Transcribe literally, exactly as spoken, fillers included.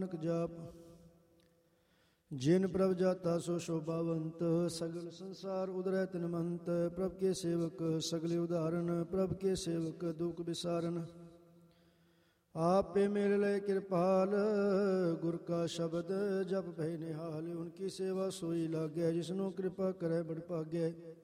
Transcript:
ਨਾਨਕ ਜਾਪ ਜਿਨ ਪ੍ਰਭ ਜਾਤਾ ਸੋ ਸ਼ੋਭਾਵੰਤ, ਸਗਲ ਸੰਸਾਰ ਉਦਰੈ ਤਿਨਮੰਤ। ਪ੍ਰਭ ਕੇ ਸੇਵਕ ਸਗਲੇ ਉਦਾਹਰਨ, ਪ੍ਰਭ ਕੇ ਸੇਵਕ ਦੁਖ ਵਿਸਾਰਨ। ਆਪੇ ਮੇਲ ਲੈ ਕਿਰਪਾਲ, ਗੁਰ ਕਾ ਸ਼ਬਦ ਜਪ ਭੈ ਨਿਹਾਲ। ਉਨਕੀ ਸੇਵਾ ਸੋਈ ਲਾਗੈ, ਜਿਸਨੂੰ ਕਿਰਪਾ ਕਰੈ ਬੜ ਭਾਗੈ।